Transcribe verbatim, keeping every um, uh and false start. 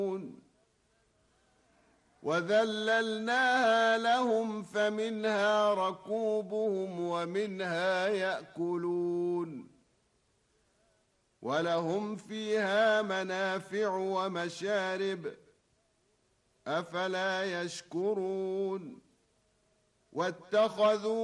وذللناها لهم فمنها ركوبهم ومنها يأكلون ولهم فيها منافع ومشارب أفلا يشكرون واتخذوا